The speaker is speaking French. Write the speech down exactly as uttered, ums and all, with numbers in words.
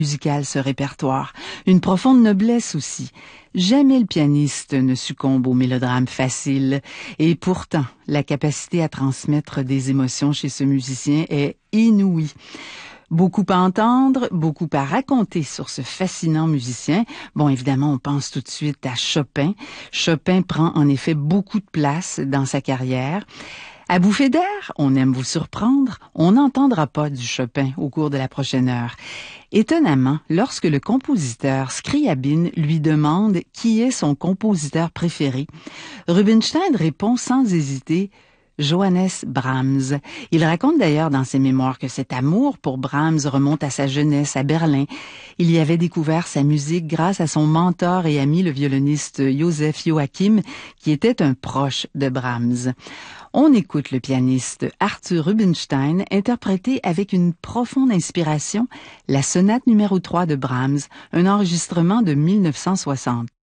musical ce répertoire, une profonde noblesse aussi. Jamais le pianiste ne succombe au mélodrame facile, et pourtant, la capacité à transmettre des émotions chez ce musicien est inouïe. Beaucoup à entendre, beaucoup à raconter sur ce fascinant musicien. Bon, évidemment, on pense tout de suite à Chopin. Chopin prend en effet beaucoup de place dans sa carrière. À bouffée d'air, on aime vous surprendre, on n'entendra pas du Chopin au cours de la prochaine heure. Étonnamment, lorsque le compositeur Scriabine lui demande qui est son compositeur préféré, Rubinstein répond sans hésiter « Johannes Brahms ». Il raconte d'ailleurs dans ses mémoires que cet amour pour Brahms remonte à sa jeunesse à Berlin. Il y avait découvert sa musique grâce à son mentor et ami le violoniste Joseph Joachim, qui était un proche de Brahms. On écoute le pianiste Arthur Rubinstein interpréter avec une profonde inspiration la sonate numéro trois de Brahms, un enregistrement de mille neuf cent soixante.